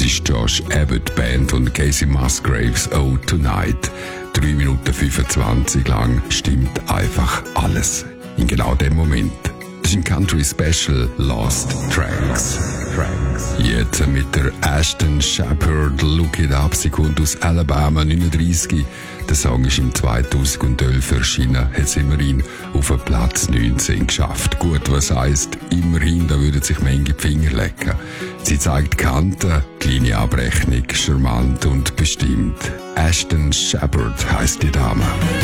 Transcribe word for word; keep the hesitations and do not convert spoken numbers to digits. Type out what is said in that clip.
ist Josh Abbott Band von Casey Musgraves Oh Tonight. drei Minuten fünfundzwanzig lang stimmt einfach alles. In genau dem Moment. Das ist ein Country Special Lost Tracks. Tracks. Jetzt mit der Ashton Shepherd Look It Up. Sie kommt aus Alabama, neununddreissig. Der Song ist im zweitausendelf erschienen, hat es immerhin auf den Platz neunzehn geschafft. Gut, was heisst immerhin, da würden sich Menge die Finger lecken. Sie zeigt Kanten, kleine Abrechnung, charmant und bestimmt. Ashton Shepherd heisst die Dame.